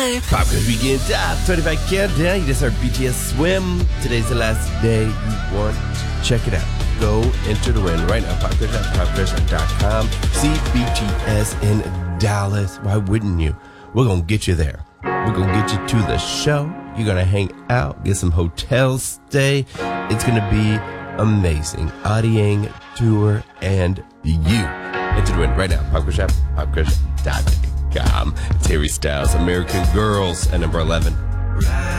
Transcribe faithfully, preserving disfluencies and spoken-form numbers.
Pop Quiz Weekend Top twenty-five Countdown. You just heard B T S Swim. Today's the last day you want to check it out. Go enter the win right now. pop quiz dot pop quiz dot com. See B T S in Dallas. Why wouldn't you? We're going to get you there. We're going to get you to the show. You're going to hang out, get some hotel stay. It's going to be amazing. Audie tour and you. Enter the win right now. pop quiz dot pop quiz dot com. Terry Styles, American Girls, at number eleven.